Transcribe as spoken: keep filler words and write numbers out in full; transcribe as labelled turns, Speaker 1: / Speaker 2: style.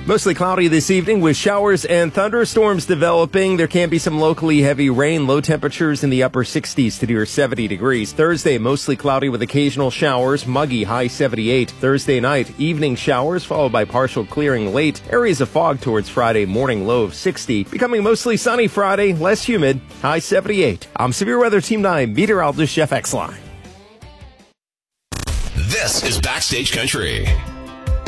Speaker 1: Mostly cloudy this evening with showers and thunderstorms developing. There can be some locally heavy rain. Low temperatures in the upper sixties to near seventy degrees. Thursday, mostly cloudy with occasional showers. Muggy, high seventy-eight. Thursday night, evening showers followed by partial clearing late. Areas of fog towards Friday, morning low of sixty. Becoming mostly sunny Friday, less humid, high seventy-eight. I'm Severe Weather Team nine meteorologist Jeff Exline.
Speaker 2: This is Backstage Country.